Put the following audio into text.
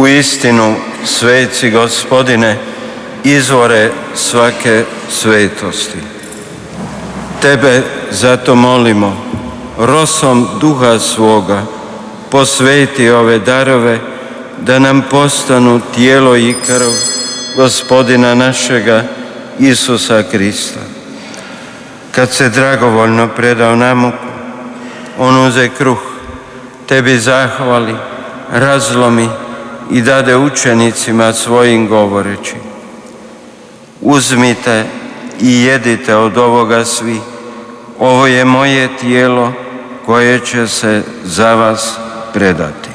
U istinu, sveci Gospodine, izvore svake svetosti. Tebe zato molimo, rosom duha svoga, posveti ove darove, da nam postanu tijelo i krv Gospodina našega Isusa Krista. Kad se dragovoljno predao namuku, on uze kruh, tebi zahvali, razlomi i dade učenicima svojim govoreći: uzmite i jedite od ovoga svi, ovo je moje tijelo koje će se za vas predati.